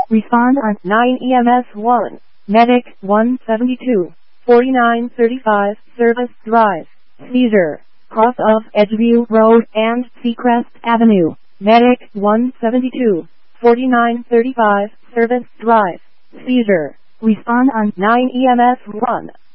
Respond on 9 EMS 1. Medic 172. 4935 Service Drive. Seizure. Cross of Edgeview Road and Seacrest Avenue. Medic 172. 4935 Service Drive. Seizure. Respond on 9 EMS 1.